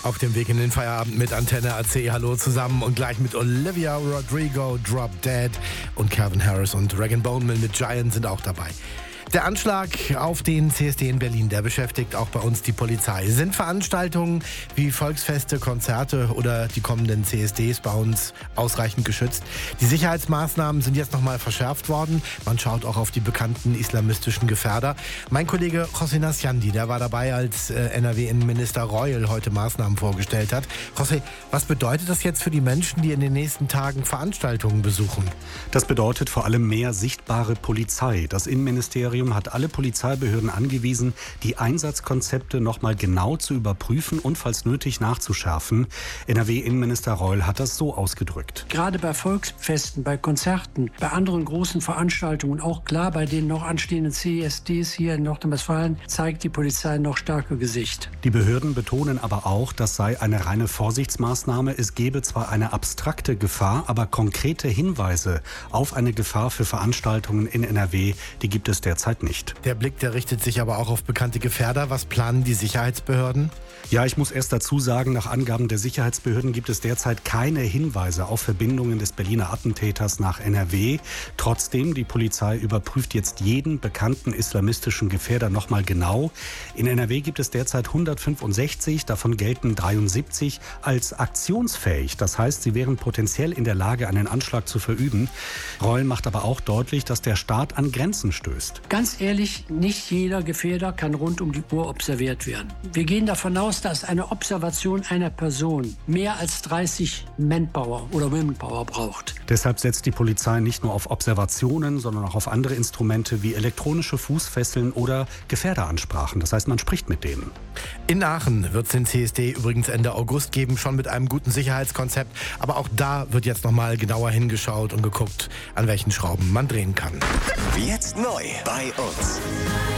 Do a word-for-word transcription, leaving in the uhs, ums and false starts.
Auf dem Weg in den Feierabend mit Antenne A C. Hallo zusammen und gleich mit Olivia Rodrigo, Drop Dead und Calvin Harris und Rag and Bone Mill mit Giant sind auch dabei. Der Anschlag auf den C S D in Berlin, der beschäftigt auch bei uns die Polizei. Sind Veranstaltungen wie Volksfeste, Konzerte oder die kommenden C S Ds bei uns ausreichend geschützt? Die Sicherheitsmaßnahmen sind jetzt nochmal verschärft worden. Man schaut auch auf die bekannten islamistischen Gefährder. Mein Kollege José Nasciandi, der war dabei, als äh, N R W-Innenminister Reul heute Maßnahmen vorgestellt hat. José, was bedeutet das jetzt für die Menschen, die in den nächsten Tagen Veranstaltungen besuchen? Das bedeutet vor allem mehr sichtbare Polizei. Das Innenministerium hat alle Polizeibehörden angewiesen, die Einsatzkonzepte noch mal genau zu überprüfen und falls nötig nachzuschärfen. N R W-Innenminister Reul hat das so ausgedrückt. Gerade bei Volksfesten, bei Konzerten, bei anderen großen Veranstaltungen, auch klar bei den noch anstehenden C S Ds hier in Nordrhein-Westfalen, zeigt die Polizei noch stärker Gesicht. Die Behörden betonen aber auch, das sei eine reine Vorsichtsmaßnahme. Es gebe zwar eine abstrakte Gefahr, aber konkrete Hinweise auf eine Gefahr für Veranstaltungen in N R W, die gibt es derzeit nicht. Der Blick, der richtet sich aber auch auf bekannte Gefährder. Was planen die Sicherheitsbehörden? Ja, ich muss erst dazu sagen, nach Angaben der Sicherheitsbehörden gibt es derzeit keine Hinweise auf Verbindungen des Berliner Attentäters nach N R W. Trotzdem, die Polizei überprüft jetzt jeden bekannten islamistischen Gefährder noch mal genau. In N R W gibt es derzeit hundertfünfundsechzig, davon gelten dreiundsiebzig als aktionsfähig. Das heißt, sie wären potenziell in der Lage, einen Anschlag zu verüben. Reul macht aber auch deutlich, dass der Staat an Grenzen stößt. Ganz ehrlich, nicht jeder Gefährder kann rund um die Uhr observiert werden. Wir gehen davon aus, dass eine Observation einer Person mehr als dreißig Manpower oder Womenpower braucht. Deshalb setzt die Polizei nicht nur auf Observationen, sondern auch auf andere Instrumente wie elektronische Fußfesseln oder Gefährderansprachen. Das heißt, man spricht mit denen. In Aachen wird es den C S D übrigens Ende August geben, schon mit einem guten Sicherheitskonzept. Aber auch da wird jetzt nochmal genauer hingeschaut und geguckt, an welchen Schrauben man drehen kann. Jetzt neu bei uns.